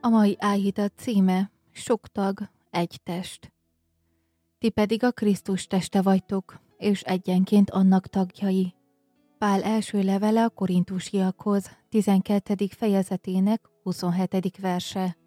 A mai áhítat címe: sok tag, egy test. Ti pedig a Krisztus teste vagytok, és egyenként annak tagjai. Pál első levele a Korintusiakhoz, 12. fejezetének 27. verse.